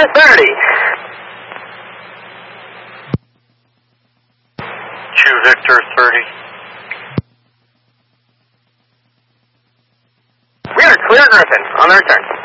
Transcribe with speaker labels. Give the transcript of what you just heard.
Speaker 1: 30.
Speaker 2: Two Victor 30.
Speaker 1: We are clear Griffin on the return.